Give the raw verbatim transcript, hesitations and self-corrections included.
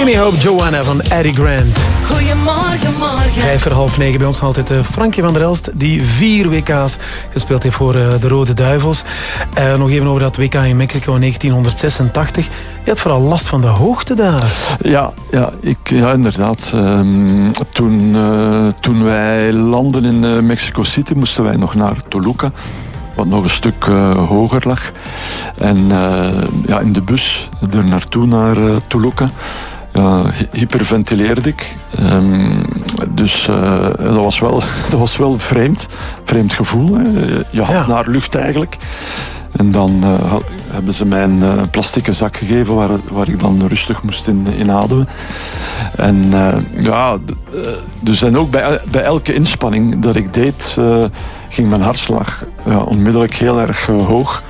Gimme Hope Joanna van Eddie Grant. Goedemorgen, morgen. Vijf voor half negen bij ons altijd uh, Frankie van der Elst, die vier W K's gespeeld heeft voor uh, de Rode Duivels. Uh, nog even over dat W K in Mexico in negentienhonderdzesentachtig. Je had vooral last van de hoogte daar. Ja, ja, ik, ja inderdaad. Um, toen, uh, toen wij landden in uh, Mexico City moesten wij nog naar Toluca, wat nog een stuk uh, hoger lag. En uh, ja, in de bus er naartoe naar uh, Toluca uh, hyperventileerde ik. Um, dus uh, dat, was wel, dat was wel vreemd. Vreemd gevoel. Hè. Je had ja. naar lucht eigenlijk. En dan uh, hebben ze mij een uh, plastieke zak gegeven waar, waar ik dan rustig moest in, inademen. En uh, ja, dus en ook bij, bij elke inspanning dat ik deed, uh, ging mijn hartslag uh, onmiddellijk heel erg uh, hoog.